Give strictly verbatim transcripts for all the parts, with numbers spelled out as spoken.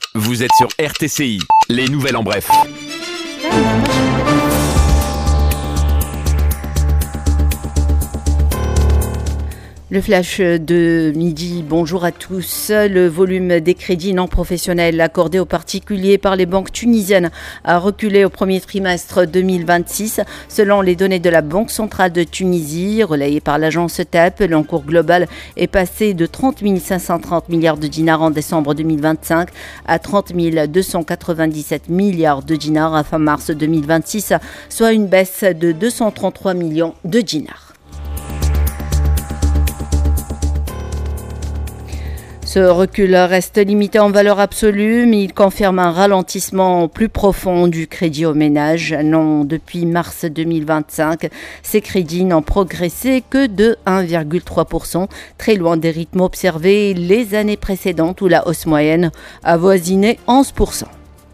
Vous êtes sur R T C I, les nouvelles en bref. Le flash de midi, bonjour à tous. Le volume des crédits non professionnels accordés aux particuliers par les banques tunisiennes a reculé au premier trimestre deux mille vingt-six. Selon les données de la Banque centrale de Tunisie, relayées par l'agence T A P, l'encours global est passé de trente mille cinq cent trente milliards de dinars en décembre deux mille vingt-cinq à trente mille deux cent quatre-vingt-dix-sept milliards de dinars à fin mars deux mille vingt-six, soit une baisse de deux cent trente-trois millions de dinars. Ce recul reste limité en valeur absolue, mais il confirme un ralentissement plus profond du crédit aux ménages. Non, depuis mars deux mille vingt-cinq, ces crédits n'ont progressé que de un virgule trois pour cent, très loin des rythmes observés les années précédentes où la hausse moyenne avoisinait onze pour cent.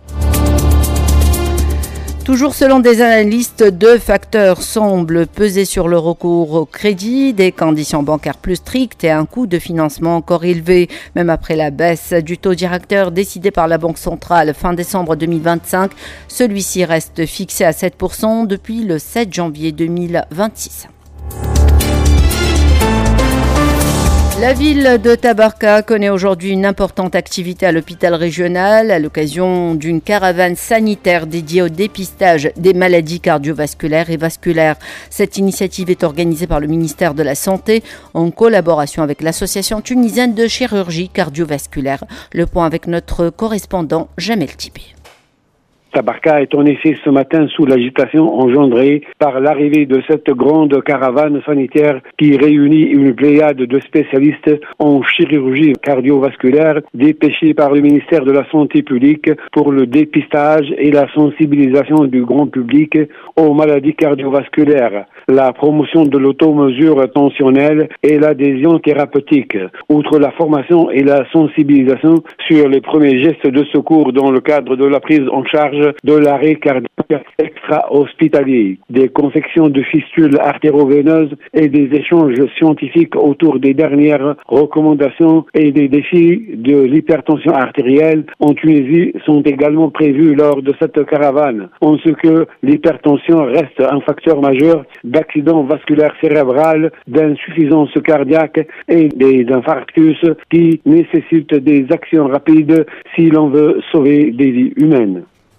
Toujours selon des analystes, deux facteurs semblent peser sur le recours au crédit, des conditions bancaires plus strictes et un coût de financement encore élevé. Même après la baisse du taux directeur décidé par la Banque centrale fin décembre deux mille vingt-cinq, celui-ci reste fixé à sept pour cent depuis le sept janvier deux mille vingt-six. La ville de Tabarka connaît aujourd'hui une importante activité à l'hôpital régional à l'occasion d'une caravane sanitaire dédiée au dépistage des maladies cardiovasculaires et vasculaires. Cette initiative est organisée par le ministère de la Santé en collaboration avec l'Association tunisienne de chirurgie cardiovasculaire. Le point avec notre correspondant Jamel Tibé. Tabarka est en effet ce matin sous l'agitation engendrée par l'arrivée de cette grande caravane sanitaire qui réunit une pléiade de spécialistes en chirurgie cardiovasculaire dépêchés par le ministère de la Santé publique pour le dépistage et la sensibilisation du grand public aux maladies cardiovasculaires, la promotion de l'automesure tensionnelle et l'adhésion thérapeutique. Outre la formation et la sensibilisation sur les premiers gestes de secours dans le cadre de la prise en charge de l'arrêt cardiaque extra-hospitalier, des confections de fistules artéroveineuses et des échanges scientifiques autour des dernières recommandations et des défis de l'hypertension artérielle en Tunisie sont également prévus lors de cette caravane, en ce que l'hypertension reste un facteur majeur d'accident vasculaire cérébral, d'insuffisance cardiaque et des infarctus qui nécessitent des actions rapides si l'on veut sauver des vies humaines.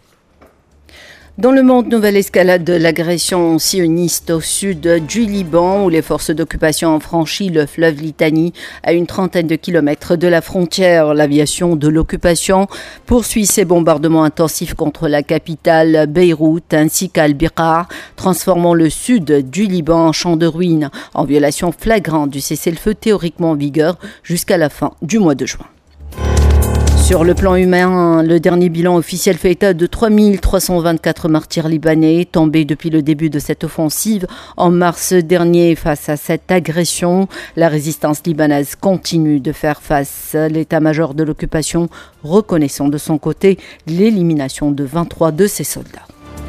Dans le monde, nouvelle escalade de l'agression sioniste au sud du Liban, où les forces d'occupation ont franchi le fleuve Litani à une trentaine de kilomètres de la frontière. L'aviation de l'occupation poursuit ses bombardements intensifs contre la capitale Beyrouth ainsi qu'Al-Biqa, transformant le sud du Liban en champ de ruines, en violation flagrante du cessez-le-feu théoriquement en vigueur jusqu'à la fin du mois de juin. Sur le plan humain, le dernier bilan officiel fait état de trois mille trois cent vingt-quatre martyrs libanais tombés depuis le début de cette offensive en mars dernier. Face à cette agression, la résistance libanaise continue de faire face. L'état-major de l'occupation reconnaissant de son côté l'élimination de vingt-trois de ses soldats.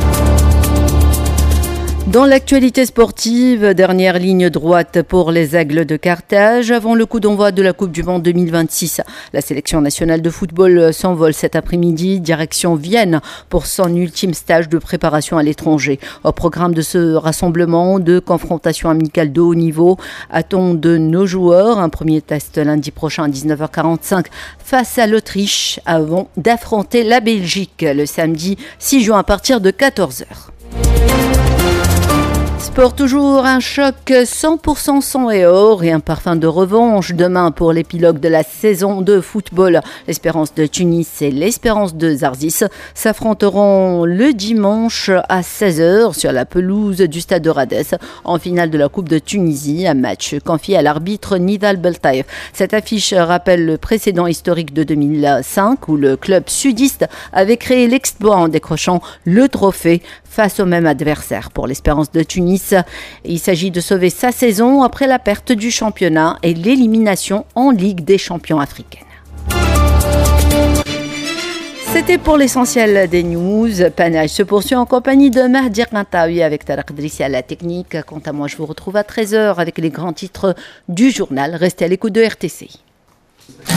Dans l'actualité sportive, dernière ligne droite pour les Aigles de Carthage. Avant le coup d'envoi de la Coupe du Monde deux mille vingt-six, la sélection nationale de football s'envole cet après-midi direction Vienne pour son ultime stage de préparation à l'étranger. Au programme de ce rassemblement, deux confrontations amicales de haut niveau attendent de nos joueurs. Un premier test lundi prochain à dix-neuf heures quarante-cinq face à l'Autriche avant d'affronter la Belgique le samedi six juin à partir de quatorze heures. Sport toujours, un choc cent pour cent sang et or et un parfum de revanche demain pour l'épilogue de la saison de football. L'Espérance de Tunis et l'Espérance de Zarzis s'affronteront le dimanche à seize heures sur la pelouse du stade de Rades en finale de la Coupe de Tunisie, un match confié à l'arbitre Nidal Beltaïf. Cette affiche rappelle le précédent historique de deux mille cinq où le club sudiste avait créé l'exploit en décrochant le trophée face au même adversaire. Pour l'Espérance de Tunis, il s'agit de sauver sa saison après la perte du championnat et l'élimination en Ligue des champions africaine. C'était pour l'essentiel des news. Panache se poursuit en compagnie de Mahdi Rantawi avec Tarek Drissi à la technique. Quant à moi, je vous retrouve à treize heures avec les grands titres du journal. Restez à l'écoute de R T C I.